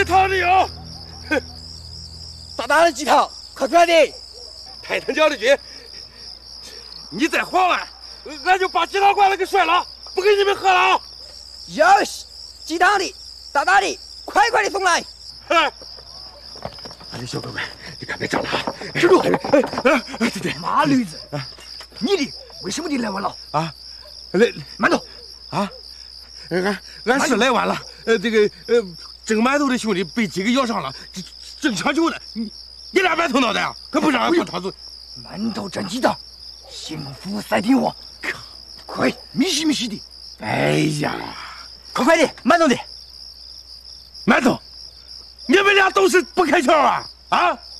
套的有。 大大的几套，快出来点！ 太堂教的军，你再晃啊，俺就把几套罐子给摔了，不给你们喝了。 有西，几趟的，大大的，快快的送来！ 哎，小乖乖，你可别着了啊！ 站住！ 对， 马驴子，你的为什么你来晚了？ 啊，来， 馒头啊，俺是来晚了。蒸馒头的兄弟被鸡给咬伤了，正抢救呢。你俩白头脑袋啊！可不让俺过堂子。 馒头蘸鸡汤，幸福赛天王，快米稀米稀的！ 哎呀， 快的，慢动点。 馒头，你们俩都是不开窍啊！啊！